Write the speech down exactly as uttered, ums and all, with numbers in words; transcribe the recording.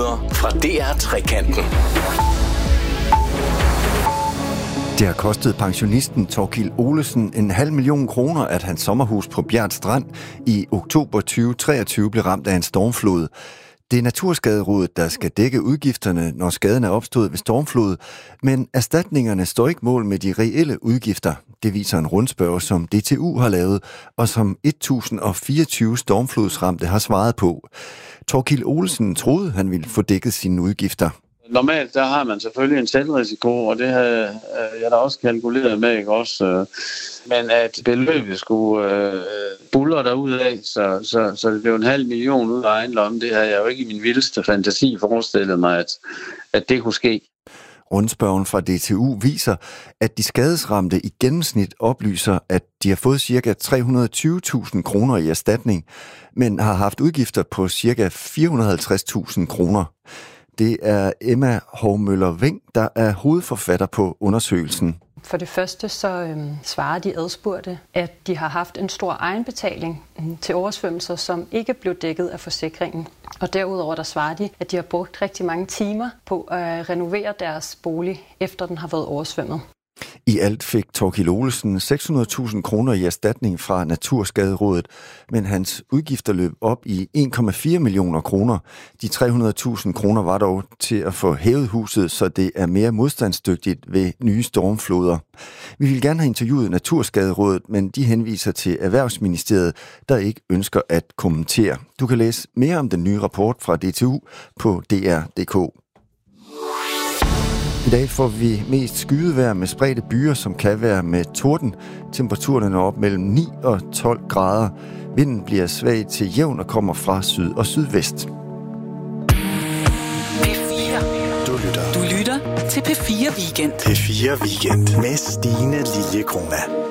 nyheder fra D R Trekanten. Det har kostet pensionisten Thorkild Olesen en halv million kroner, at hans sommerhus på Bjert Strand i oktober tyve treogtyve blev ramt af en stormflod. Det er Naturskaderådet, der skal dække udgifterne, når skaden er opstået ved stormflod, men erstatningerne står ikke mål med de reelle udgifter. Det viser en rundspørge, som D T U har lavet, og som et tusind og fireogtyve stormflodsramte har svaret på. Thorkild Olesen troede, han ville få dækket sine udgifter. Normalt der har man selvfølgelig en selvrisiko, og det havde jeg da også kalkuleret med, ikke også? Men at beløbet skulle øh, buller derudad, så, så, så det blev en halv million ud af egen lomme, det havde jeg jo ikke i min vildeste fantasi forestillet mig, at, at det kunne ske. Rundspørgen fra D T U viser, at de skadesramte i gennemsnit oplyser, at de har fået ca. tre hundrede og tyve tusind kroner i erstatning, men har haft udgifter på ca. fire hundrede og halvtreds tusind kroner. Det er Emma Hovmøller-Ving, der er hovedforfatter på undersøgelsen. For det første så øhm, svarer de adspurgte, at de har haft en stor egenbetaling øhm, til oversvømmelser, som ikke blev dækket af forsikringen. Og derudover der svarer de, at de har brugt rigtig mange timer på at renovere deres bolig, efter den har været oversvømmet. I alt fik Thorkild Olesen seks hundrede tusind kroner i erstatning fra Naturskaderådet, men hans udgifter løb op i en komma fire millioner kroner. De tre hundrede tusind kroner var dog til at få hævet huset, så det er mere modstandsdygtigt ved nye stormfloder. Vi vil gerne have interviewet Naturskaderådet, men de henviser til Erhvervsministeriet, der ikke ønsker at kommentere. Du kan læse mere om den nye rapport fra D T U på D R punktum d k. I dag får vi mest skydevejr med spredte byer, som kan være med torden. Temperaturen er op mellem ni og tolv grader. Vinden bliver svag til jævn og kommer fra syd og sydvest. P fire. Du lytter. Du lytter til P fire Weekend. P fire Weekend med Stine Liljekrona.